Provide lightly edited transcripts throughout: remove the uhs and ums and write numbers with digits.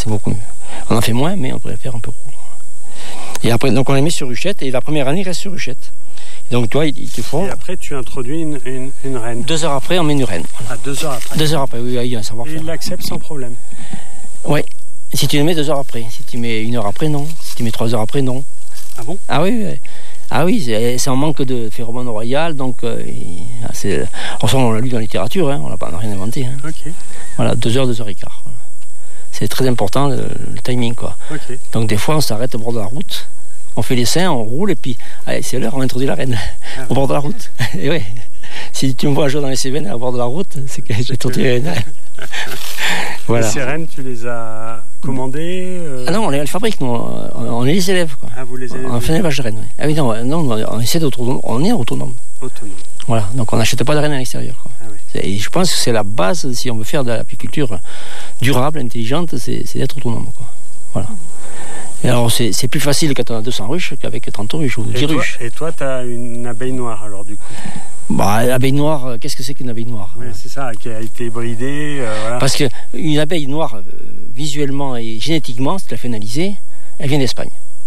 C'est beaucoup mieux. On en fait moins, mais on pourrait faire un peu gros. Et après, donc on les met sur ruchette, et la première année, ils restent sur ruchette. Et donc, toi, ils te font... Et après, tu introduis une reine. 2 heures après, on met une reine. Voilà. 2 heures après. 2 heures après, oui, il y a un savoir-faire. Et il l'accepte sans problème. Oui. Si tu les mets 2 heures après. Si tu mets 1 heure après, non. Si tu mets 3 heures après, non. Ah bon? Ah oui, oui. Ah oui, c'est un manque de phéromone royal, donc on l'a lu dans la littérature, hein, on n'a rien inventé. Hein. Ok. Voilà, 2 heures, 2 heures et quart. Voilà. C'est très important le timing, quoi. Okay. Donc des fois on s'arrête au bord de la route, on fait l'essaim, on roule et puis allez, c'est l'heure, on introduit la reine au bord de la route. Et ouais. Si tu me vois un jour dans les Cévennes au bord de la route, c'est que j'ai introduit la reine. Voilà. Les sirènes, tu les as commandées Ah non, on les fabrique, nous, on est les élèves, quoi. Ah, vous les élèves? On fait l'élevage de rennes, oui. Ah oui, non, on essaie d'autonome, on est autonome. Autonome. Voilà, donc on n'achète pas de rennes à l'extérieur, quoi. Ah oui. Et je pense que c'est la base, si on veut faire de l'apiculture durable, intelligente, c'est d'être autonome, quoi. Voilà. Et alors c'est plus facile quand on a 200 ruches qu'avec 30 ruches ou 10 ruches. Et toi, tu as une abeille noire, alors, du coup? Bah, l'abeille noire, qu'est-ce que c'est qu'une abeille noire? Oui, c'est ça, qui a été bridée. Voilà. Parce qu'une abeille noire, visuellement et génétiquement, si tu la fais analyser, elle vient d'Espagne.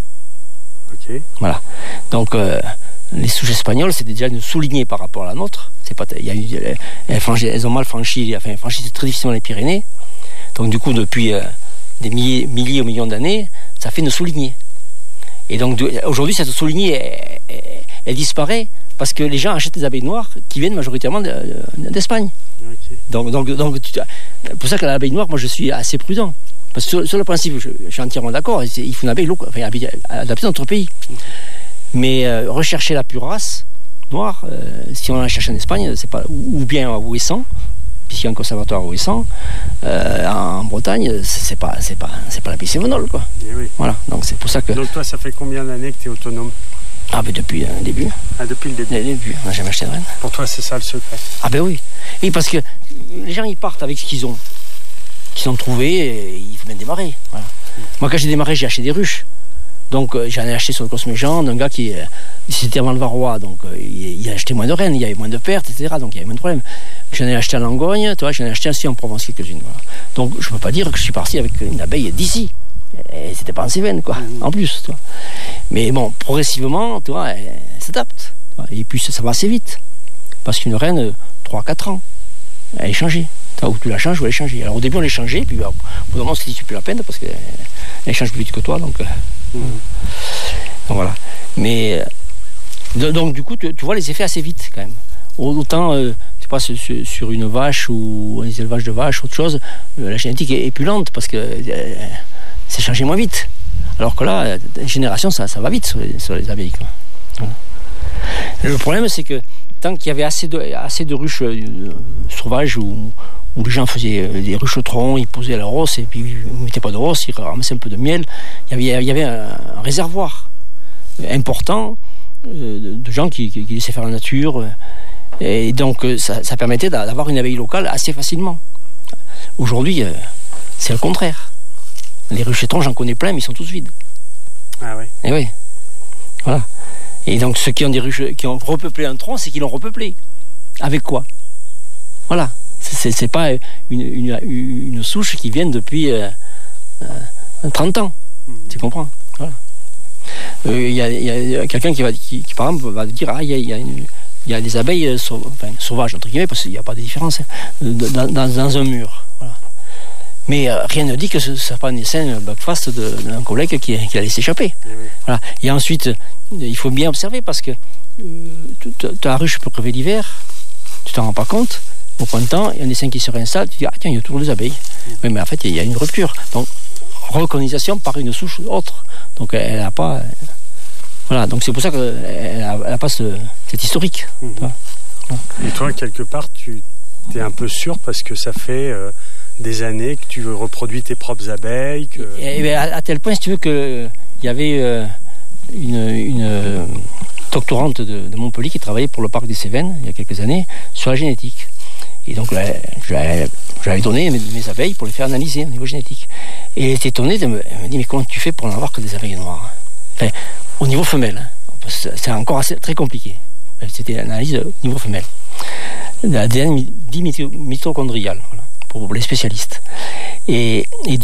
Ok. Voilà. Donc, les souches espagnoles, c'est déjà une soulignée par rapport à la nôtre. C'est pas, elles ont mal franchi, elles franchissent très difficilement les Pyrénées. Donc, du coup, depuis des milliers ou millions d'années, ça fait une soulignée. Et donc, aujourd'hui, cette soulignée, elle disparaît parce que les gens achètent des abeilles noires qui viennent majoritairement d'Espagne. Okay. Donc pour ça que l'abeille noire, moi, je suis assez prudent. Parce que sur le principe, je suis entièrement d'accord, il faut une abeille locale, adaptée dans notre pays. Mais rechercher la pure race noire, si on la cherche en Espagne, c'est pas, ou bien à Ouessant, puisqu'il y a un conservatoire à Ouessant, en Bretagne, c'est pas l'abeille sévenole, quoi. Oui. Voilà, donc c'est pour ça que... Donc toi, ça fait combien d'années que tu es autonome? Ah ben depuis le début. Ah, depuis le début. Le début, on n'a jamais acheté de reine. Pour toi, c'est ça le secret? Ah ben oui. Oui, parce que les gens, ils partent avec ce qu'ils ont trouvé, et il faut bien démarrer. Voilà. Moi, quand j'ai démarré, j'ai acheté des ruches. Donc j'en ai acheté sur le Cosméjean d'un gars qui c'était avant le Varrois, donc il a acheté moins de rennes, il y avait moins de pertes, etc. Donc il y avait moins de problèmes. J'en ai acheté à Langogne, tu vois, j'en ai acheté aussi en Provence quelques-unes. Voilà. Donc je ne peux pas dire que je suis parti avec une abeille d'ici. Et c'était pas en Cévennes, quoi, en plus. Tu vois. Mais bon, progressivement, tu vois, elle s'adapte. Et puis ça va assez vite. Parce qu'une reine, 3-4 ans, elle est changée. Ou tu la changes ou elle est changée. Alors au début, on l'est changée, puis au bout d'un moment, on se dit, c'est plus la peine, parce qu'elle change plus vite que toi. Donc voilà. Mais donc du coup, tu vois les effets assez vite, quand même. Autant, tu passes sur une vache ou les élevages de vaches, autre chose, la génétique est plus lente, parce que c'est changé moins vite. Alors que là, une génération, ça va vite sur les abeilles, quoi. Voilà. Le problème, c'est que tant qu'il y avait assez de ruches sauvages où les gens faisaient des ruches au tronc, ils posaient la rosse, et puis ils ne mettaient pas de rosse, ils ramassaient un peu de miel, il y avait un réservoir important de gens qui laissaient faire la nature. Et donc, ça permettait d'avoir une abeille locale assez facilement. Aujourd'hui, c'est le contraire. Les ruchetons, j'en connais plein, mais ils sont tous vides. Ah oui. Et oui. Voilà. Et donc, ceux qui ont des ruches, qui ont repeuplé un tronc, c'est qu'ils l'ont repeuplé. Avec quoi? Voilà. C'est pas une souche qui vient depuis 30 ans. Tu comprends? Voilà. Il y a quelqu'un qui, par exemple, va dire, ah, il y a des abeilles sauvages, entre guillemets, parce qu'il n'y a pas de différence, dans un mur. Voilà. Mais rien ne dit que ce ne soit pas un essaim backfast d'un collègue qui l'a laissé échapper. Oui. Voilà. Et ensuite, il faut bien observer, parce que ta ruche peut crever l'hiver, tu t'en rends pas compte. Au printemps, il y a un essaim qui se réinstalle, tu dis, ah tiens, il y a toujours des abeilles. Oui, mais en fait, il y a une rupture. Donc, recolonisation par une souche autre. Donc, elle n'a pas... Voilà, donc c'est pour ça qu'elle n'a pas cet historique. Et toi, quelque part, tu es un peu sûr, parce que ça fait des années que tu reproduis tes propres abeilles. Et à tel point, si tu veux, qu'il y avait une doctorante de Montpellier qui travaillait pour le parc des Cévennes, il y a quelques années, sur la génétique. Et donc, je lui avais donné mes abeilles pour les faire analyser au niveau génétique. Et elle était étonnée, elle me dit, mais comment tu fais pour n'en avoir que des abeilles noires? Enfin, au niveau femelle, hein, c'est encore très compliqué. C'était une analyse au niveau femelle. L'ADN dit mitochondrial, voilà, pour les spécialistes. Et